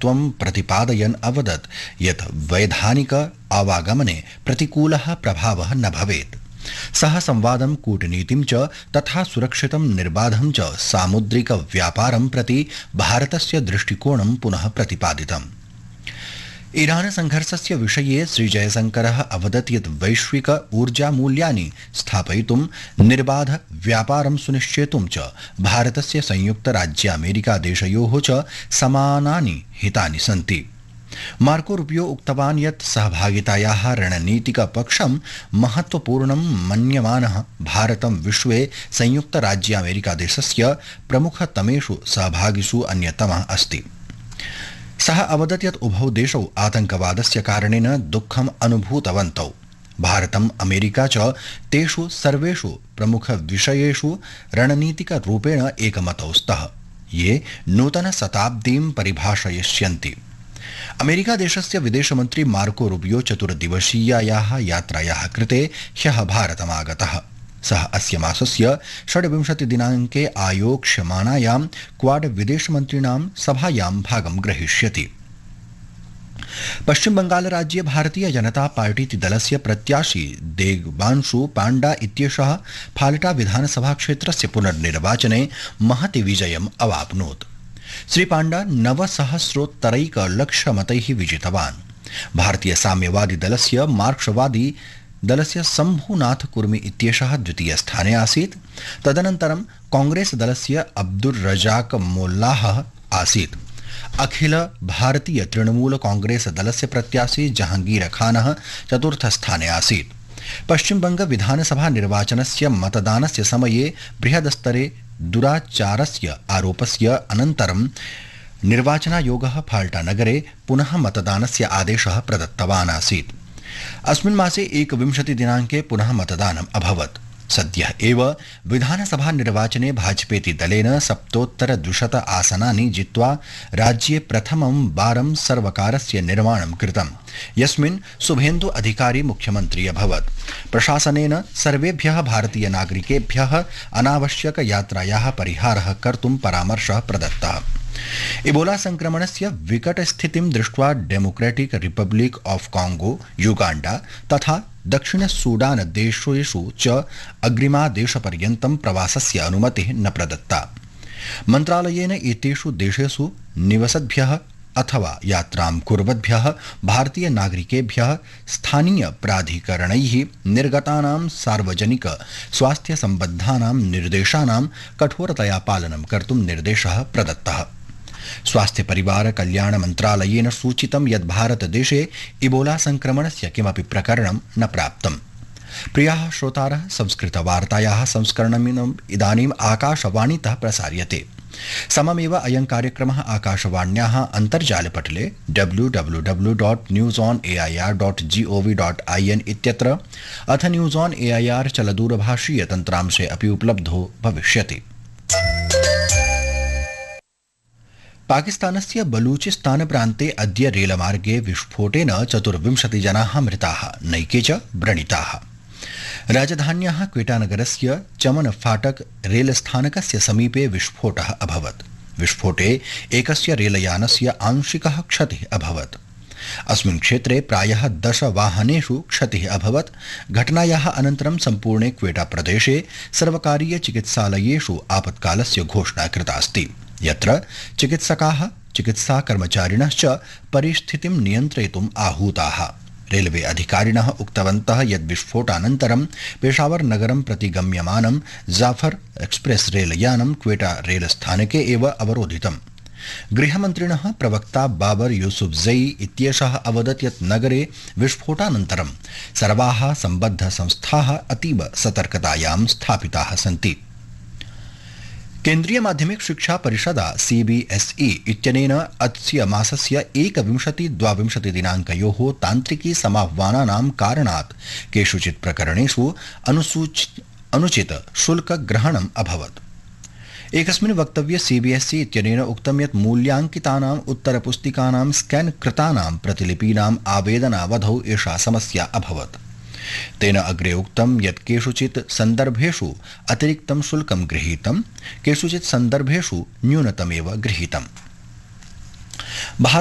महत्त्वं प्रतिपादयन् अवदत् यत् वैधानिक आवागमने प्रतिकूलः प्रभावः न भवेत्। सः संवादं कूटनीतिं च तथा सुरक्षितं निर्बाधं च सामुद्रिक व्यापारं प्रति भारतस्य दृष्टिकोणं पुनः प्रतिपादितम्। ईरान संघर्षस्य विषये श्रीजयशंकरः अवदत् यत् वैश्विक ऊर्जामूल्यानि स्थापयितुं निर्बाध व्यापारं सुनिश्चेतुं च भारतस्य संयुक्तराज्यामेरिकादेशयोः च समानानि हितानि सन्ति। मार्को रूबियो उक्तवान् यत् सहभागितायाः रणनीतिकपक्षं महत्त्वपूर्णं मन्यमानः भारतं विश्वे संयुक्तराज्यामेरिकादेशस्य प्रमुखतमेषु सहभागिषु अन्यतमः अस्ति। सः अवदत् यत् उभौ देशौ आतङ्कवादस्य कारणेन दुःखम् अनुभूतवन्तौ। भारतम् अमेरिका च तेषु सर्वेषु प्रमुखविषयेषु रणनीतिकरूपेण एकमतौ स्तः, ये नूतनशताब्दीं परिभाषयिष्यन्ति। अमेरिकादेशस्य विदेशमन्त्री मार्को रूबियो चतुर्दिवसीयायाः यात्रायाः कृते ह्यः भारतमागतः। सः अस्य मासस्य 26 दिनाङ्के आयोक्ष्यमाणायां क्वाड विदेशमन्त्रिणां सभायां भागं ग्रहीष्यति। पश्चिम बंगाल राज्ये भारतीय जनता पार्टी दलस्य प्रत्याशी देवांशु पांडा इत्येषः फाल्टा विधानसभा क्षेत्रस्य पुनर्निर्वाचने महति विजयम् अवाप्नोत्। श्री पांडा 9,000,000 विजितवान्। भारतीय साम्यवादी दलस्य मार्क्सवादी दलस्य शम्भुनाथ कुर्मी इत्येषः द्वितीयस्थाने आसीत्। तदनन्तरं कांग्रेस दलस्य अब्दुल रजाक मोल्लाह आसीत्। अखिल भारतीय तृणमूल कांग्रेस दलस्य प्रत्याशी जहांगीर खानः चतुर्थस्थाने आसीत्। पश्चिमबंग विधानसभा निर्वाचनस्य मतदानस्य समये बृहदस्तरे दुराचारस्य आरोपस्य अनन्तरं निर्वाचनायोगः फाल्टा नगरे पुनः मतदानस्य आदेशः प्रदत्तवान् आसीत्। अस्मिन् मासे 21 दिनाङ्के पुनः मतदानम् अभवत्। सद्यः एव विधानसभा निर्वाचने भाजपेति दलेन 7,200 आसनानि जित्वा राज्ये प्रथमं वारं सर्वकारस्य निर्माणं कृतम्, यस्मिन् शुभेन्दु अधिकारी मुख्यमन्त्री अभवत्। प्रशासनेन सर्वेभ्यः भारतीय नागरिकेभ्यः अनावश्यक यात्रायाः परिहारः कर्तुं परामर्शः प्रदत्तः। इबोला संक्रमणस्य विकटस्थितिं दृष्ट्वा democratic Republic of Congo, Uganda तथा दक्षिण सूडान देशेषु च अग्रिमादेशपर्यन्तं प्रवासस्य अनुमतिः न प्रदत्ता। मन्त्रालयेन एतेषु देशेषु निवसद्भ्यः अथवा यात्रां कुर्वद्भ्यः भारतीय नागरिकेभ्यः स्थानीय प्राधिकरणैः निर्गतानां सार्वजनिक स्वास्थ्य सम्बद्धानां निर्देशानां कठोरतया पालनं कर्तुं निर्देशः प्रदत्तः। स्वास्थ्य परिवार कल्याण मन्त्रालयेन सूचितं यत् भारतदेशे इबोला संक्रमणस्य किमपि प्रकरणं न प्राप्तम्। प्रियाः श्रोतारः, संस्कृतवार्तायाः संस्करणमिदम् इदानीम् आकाशवाणीतः प्रसार्यते। सममेव अयं कार्यक्रमः आकाशवाण्याः अन्तर्जालपटले www.newsonair.gov.in इत्यत्र अथ न्यूज़ ऑन एआईआर चलदूरभाषीय तन्त्रांशे अपि उपलब्धो भविष्यति। पाकिस्तानस्य बलूचिस्तान प्रान्ते अद्य रेलमार्गे विस्फोटेन 24 जनाः मृताः, नैके च व्रणिताः। राजधान्याः क्वेटानगरस्य चमन फाटक रेलस्थानकस्य समीपे विस्फोटः अभवत्। विस्फोटे एकस्य रेलयानस्य आंशिकः क्षतिः अभवत्। अस्मिन् क्षेत्रे प्रायः 10 वाहनेषु क्षतिः अभवत्। घटनायाः अनन्तरं सम्पूर्णे क्वेटा प्रदेशे सर्वकारीय चिकित्सालयेषु आपत्कालस्य घोषणा कृता अस्ति, यत्र चिकित्सकाः चिकित्साकर्मचारिणश्च परिस्थितिं नियन्त्रयितुम् आहूताः। रेलवे अधिकारिणः उक्तवन्तः यत् विस्फोटानन्तरं पेशावर नगरं प्रति गम्यमानं जाफर एक्सप्रेस रेलयानं क्वेटा रेलस्थानके एव अवरोधितम्। गृहमन्त्रिणः प्रवक्ता बाबर यूसुफजई इत्येषः अवदत् यत् नगरे विस्फोटानन्तरं सर्वाः सम्बद्धसंस्थाः अतीव सतर्कतायां स्थापिताः सन्ति। केन्द्रीय माध्यमिक शिक्षा परिषदा सीबीएसई इत्यनेन अस्य मासस्य 21-22 दिनाङ्कयोः तान्त्रिकी समाह्वानानां कारणात् केषुचित् प्रकरणेषु अनुचित शुल्कग्रहणम् अभवत्। एकस्मिन् वक्तव्ये सीबीएसई इत्यनेन उक्तं यत् मूल्याङ्कितानाम् उत्तरपुस्तिकानां स्कैन् कृतानां प्रतिलिपीनाम् आवेदनावधौ एषा समस्या अभवत्। तेन अग्रे उक्तं यत् केषुचित् सन्दर्भेषु अतिरिक्तं शुल्कं गृहीतं, केषुचित् सन्दर्भेषु न्यूनतमेव गृहीतम्।